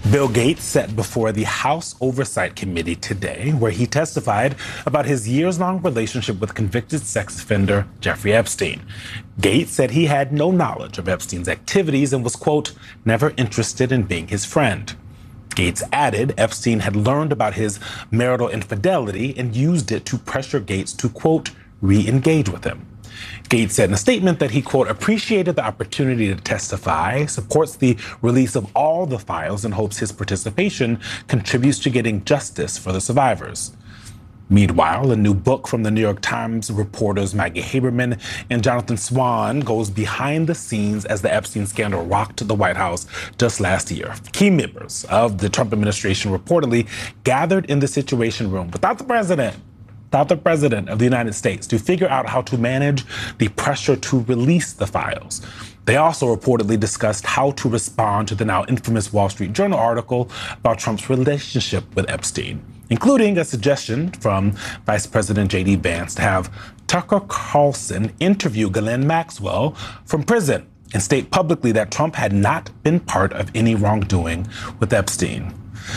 Bill Gates sat before the House Oversight Committee today, where he testified about his years-long relationship with convicted sex offender Jeffrey Epstein. Gates said he had no knowledge of Epstein's activities and was, quote, never interested in being his friend. Gates added Epstein had learned about his marital infidelity and used it to pressure Gates to, quote, re-engage with him. Gates said in a statement that he, quote, appreciated the opportunity to testify, supports the release of all the files, and hopes his participation contributes to getting justice for the survivors. Meanwhile, a new book from the New York Times reporters Maggie Haberman and Jonathan Swan goes behind the scenes as the Epstein scandal rocked the White House just last year. Key members of the Trump administration reportedly gathered in the Situation Room without the president of the United States to figure out how to manage the pressure to release the files. They also reportedly discussed how to respond to the now infamous Wall Street Journal article about Trump's relationship with Epstein, including a suggestion from Vice President J.D. Vance to have Tucker Carlson interview Ghislaine Maxwell from prison and state publicly that Trump had not been part of any wrongdoing with Epstein.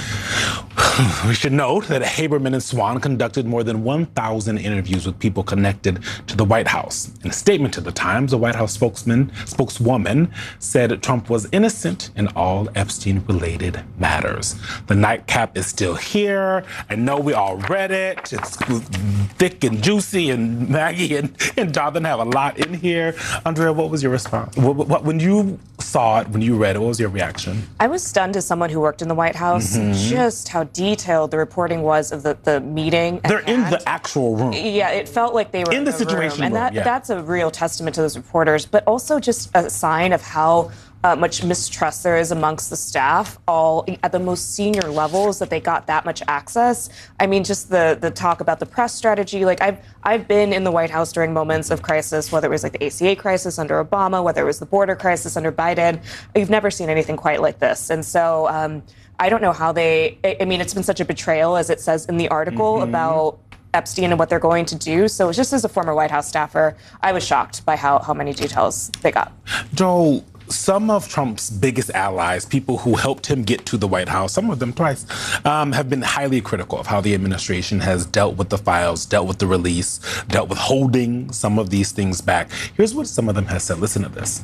We should note that Haberman and Swan conducted more than 1,000 interviews with people connected to the White House. In a statement to the Times, a White House spokeswoman said Trump was innocent in all Epstein-related matters. The nightcap is still here. I know we all read it. It's thick and juicy, and Maggie and Jonathan have a lot in here. Andrea, what was your response? When you saw it, when you read it, what was your reaction? I was stunned as someone who worked in the White House, just how detailed the reporting was of the meeting. They're in the actual room. Yeah, it felt like they were in the Situation room. Room. And that's a real testament to those reporters, but also just a sign of how much mistrust there is amongst the staff, all at the most senior levels, that they got that much access. I mean, just the talk about the press strategy. Like, I've been in the White House during moments of crisis, whether it was like the ACA crisis under Obama, whether it was the border crisis under Biden. You've never seen anything quite like this. And so I don't know how it's been such a betrayal, as it says in the article, about Epstein and what they're going to do. So just as a former White House staffer, I was shocked by how many details they got. Joel, some of Trump's biggest allies, people who helped him get to the White House, some of them twice, have been highly critical of how the administration has dealt with the files, dealt with the release, dealt with holding some of these things back. Here's what some of them have said. Listen to this.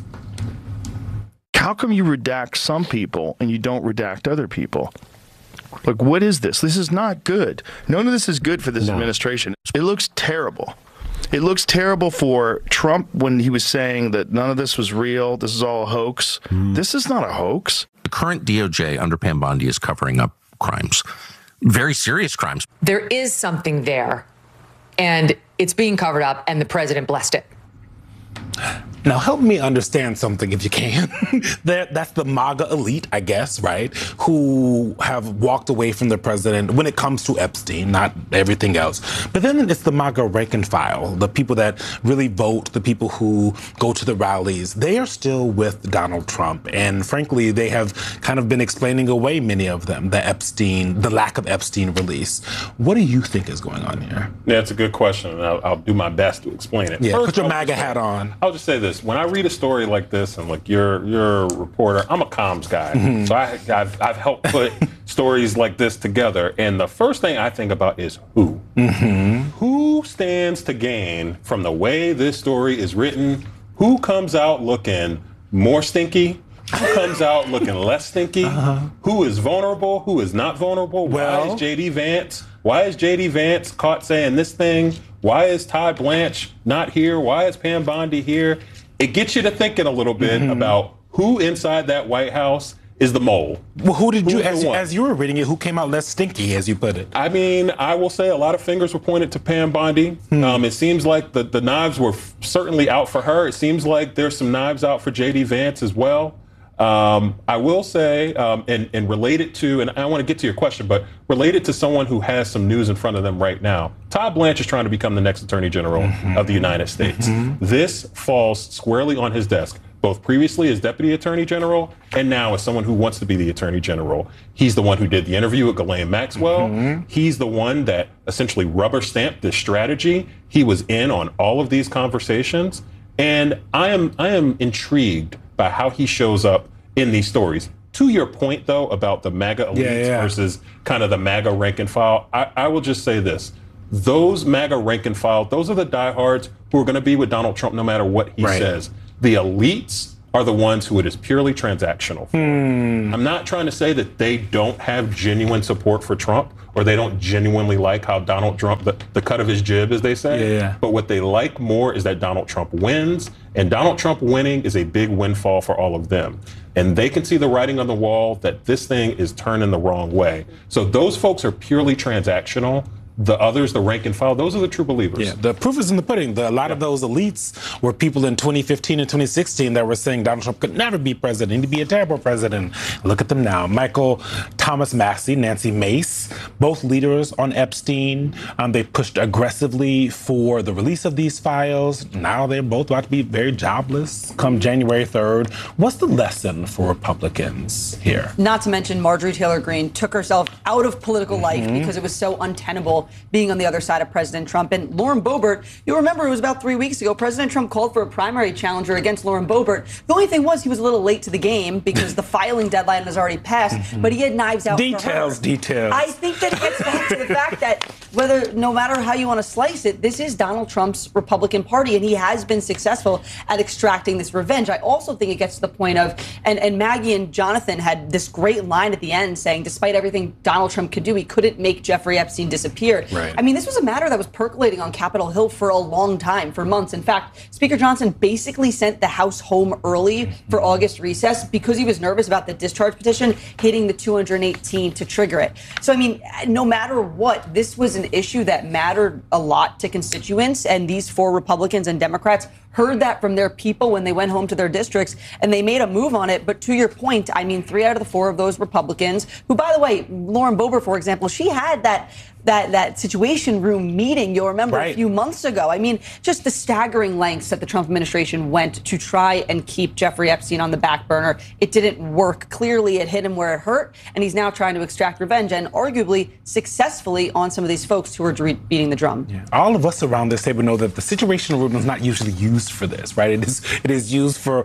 How come you redact some people and you don't redact other people? Like, what is this? This is not good. None of this is good for this administration. It looks terrible. It looks terrible for Trump when he was saying that none of this was real. This is all a hoax. This is not a hoax. The current DOJ under Pam Bondi is covering up crimes, very serious crimes. There is something there, and it's being covered up, and the president blessed it. Now, help me understand something if you can. That's the MAGA elite, I guess, right, who have walked away from the president when it comes to Epstein, not everything else. But then it's the MAGA rank and file, the people that really vote, the people who go to the rallies. They are still with Donald Trump. And frankly, they have kind of been explaining away, many of them, the lack of Epstein release. What do you think is going on here? Yeah, it's a good question, and I'll do my best to explain it. Yeah, First, put your MAGA hat on. I'll just say this. When I read a story like this, and like you're a reporter, I'm a comms guy, so I've helped put stories like this together. And the first thing I think about is who. Who stands to gain from the way this story is written? Who comes out looking more stinky? Who comes out looking less stinky? Who is vulnerable? Who is not vulnerable? Why is J.D. Vance caught saying this thing? Why is Todd Blanche not here? Why is Pam Bondi here? It gets you to thinking a little bit about who inside that White House is the mole. Well, as you were reading it, who came out less stinky, as you put it? I mean, I will say a lot of fingers were pointed to Pam Bondi. It seems like the knives were certainly out for her. It seems like there's some knives out for J.D. Vance as well. I will say, and related to, and I want to get to your question, but related to someone who has some news in front of them right now, Todd Blanche is trying to become the next Attorney General of the United States. This falls squarely on his desk, both previously as Deputy Attorney General and now as someone who wants to be the Attorney General. He's the one who did the interview with Ghislaine Maxwell. He's the one that essentially rubber stamped this strategy. He was in on all of these conversations. And I am intrigued by how he shows up in these stories. To your point, though, about the MAGA elites versus kind of the MAGA rank and file, I will just say this. Those MAGA rank and file, those are the diehards who are going to be with Donald Trump no matter what he says. The elites are the ones who it is purely transactional for. I'm not trying to say that they don't have genuine support for Trump or they don't genuinely like how Donald Trump, the cut of his jib, as they say. But what they like more is that Donald Trump wins, and Donald Trump winning is a big windfall for all of them. And they can see the writing on the wall that this thing is turning the wrong way. So those folks are purely transactional. The others, the rank and file, those are the true believers. Yeah, the proof is in the pudding. A lot of those elites were people in 2015 and 2016 that were saying Donald Trump could never be president. He'd be a terrible president. Look at them now. Michael Thomas Massey, Nancy Mace, both leaders on Epstein. They pushed aggressively for the release of these files. Now they're both about to be very jobless come January 3rd. What's the lesson for Republicans here? Not to mention Marjorie Taylor Greene took herself out of political life because it was so untenable being on the other side of President Trump. And Lauren Boebert, you remember it was about 3 weeks ago, President Trump called for a primary challenger against Lauren Boebert. The only thing was he was a little late to the game because the filing deadline was already passed, but he had knives out Details. I think that it gets back to the fact that no matter how you want to slice it, this is Donald Trump's Republican Party, and he has been successful at extracting this revenge. I also think it gets to the point of, and Maggie and Jonathan had this great line at the end saying, despite everything Donald Trump could do, he couldn't make Jeffrey Epstein disappear. Right. I mean, this was a matter that was percolating on Capitol Hill for a long time, for months. In fact, Speaker Johnson basically sent the House home early for August recess because he was nervous about the discharge petition hitting the 218 to trigger it. So, I mean, no matter what, this was an issue that mattered a lot to constituents, and these 4 Republicans and Democrats heard that from their people when they went home to their districts, and they made a move on it. But to your point, I mean, 3 out of the 4 of those Republicans, who, by the way, Lauren Boebert, for example, she had that Situation Room meeting, you'll remember, a few months ago. I mean, just the staggering lengths that the Trump administration went to try and keep Jeffrey Epstein on the back burner. It didn't work. Clearly, it hit him where it hurt, and he's now trying to extract revenge, and arguably successfully on some of these folks who are beating the drum. Yeah. All of us around this table know that the Situation Room is not usually used for this, right? It is used for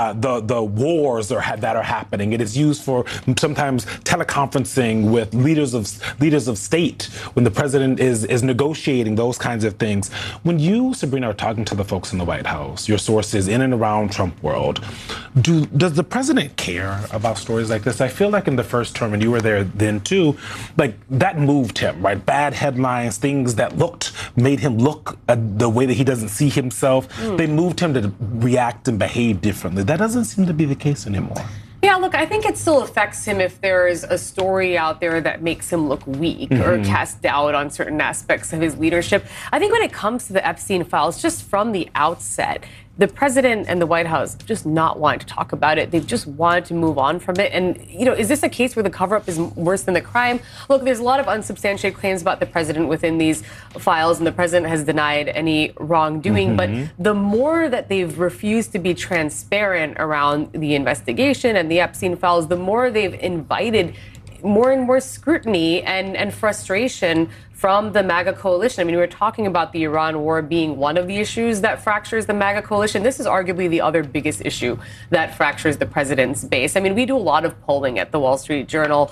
the wars that are happening. It is used for sometimes teleconferencing with leaders of state when the president is negotiating those kinds of things. When you, Sabrina, are talking to the folks in the White House, your sources in and around Trump world, does the president care about stories like this? I feel like in the first term, and you were there then too, like that moved him, right? Bad headlines, things that made him look the way that he doesn't see himself. They moved him to react and behave differently. That doesn't seem to be the case anymore. Yeah, look, I think it still affects him if there's a story out there that makes him look weak or cast doubt on certain aspects of his leadership. I think when it comes to the Epstein files, just from the outset, the president and the White House just not wanting to talk about it. They've just wanted to move on from it. And, is this a case where the cover-up is worse than the crime? Look, there's a lot of unsubstantiated claims about the president within these files, and the president has denied any wrongdoing. But the more that they've refused to be transparent around the investigation and the Epstein files, the more they've invited more and more scrutiny and frustration from the MAGA coalition. I mean, we were talking about the Iran war being one of the issues that fractures the MAGA coalition. This is arguably the other biggest issue that fractures the president's base. I mean, we do a lot of polling at the Wall Street Journal,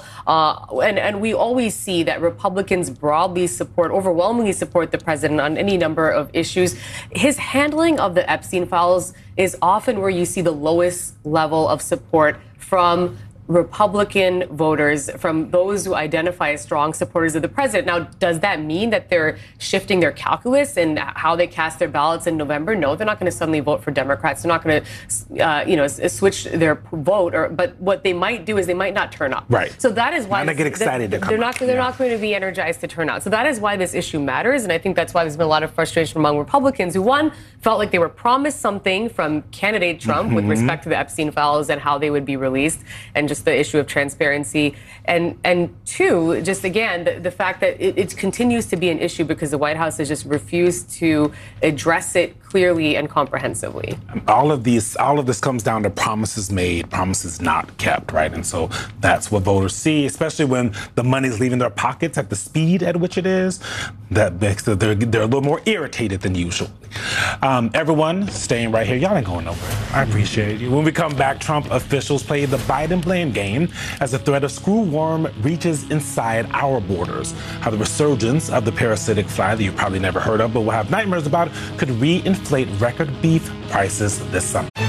and we always see that Republicans overwhelmingly support the president on any number of issues. His handling of the Epstein files is often where you see the lowest level of support from Republican voters, from those who identify as strong supporters of the president. Now, does that mean that they're shifting their calculus and how they cast their ballots in November? No, they're not going to suddenly vote for Democrats. They're not going to, switch their vote. But what they might do is they might not turn up. Right. So that is why they get excited to come. They're not going to be energized to turn out. So that is why this issue matters, and I think that's why there's been a lot of frustration among Republicans who, one, felt like they were promised something from candidate Trump with respect to the Epstein files and how they would be released, and just just the issue of transparency, and two, just again, the fact that it continues to be an issue because the White House has just refused to address it clearly and comprehensively. All of this comes down to promises made, promises not kept, right? And so that's what voters see, especially when the money's leaving their pockets at the speed at which it is. That makes they're a little more irritated than usual. Everyone staying right here. Y'all ain't going nowhere. I appreciate you. When we come back, Trump officials play the Biden blame game as the threat of screwworm reaches inside our borders. How the resurgence of the parasitic fly that you probably never heard of but will have nightmares about could reinflate record beef prices this summer.